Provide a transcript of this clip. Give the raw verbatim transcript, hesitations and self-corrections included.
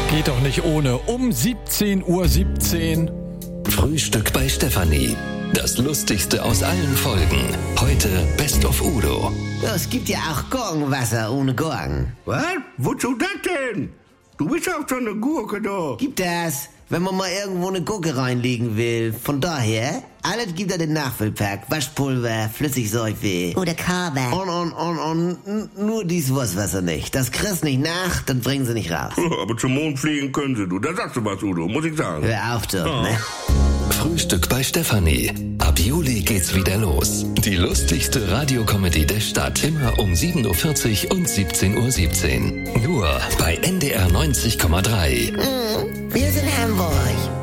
Geht doch nicht ohne. Um siebzehn Uhr siebzehn. Frühstück bei Stefanie. Das Lustigste aus allen Folgen. Heute Best of Udo. Ja, es gibt ja auch Gurkenwasser ohne Gurken. Was? Wozu das denn? Du bist auch schon eine Gurke da. Gibt das, wenn man mal irgendwo eine Gurke reinlegen will. Von daher, alles gibt da den Nachfüllpack. Waschpulver, Flüssigseife. Oder Körbe. Und, und, und, und nur dies Wurstwasser nicht. Das kriegst nicht nach, dann bringen sie nicht raus. Aber zum Mond fliegen können sie, du. Da sagst du was, Udo, muss ich sagen. Hör auf doch, Ah. ne? Frühstück bei Stefanie. Ab Juli geht's wieder los. Die lustigste Radiokomödie der Stadt. Immer um sieben Uhr vierzig und siebzehn Uhr siebzehn. Nur bei N D R neunzig Komma drei. Wir sind Hamburg.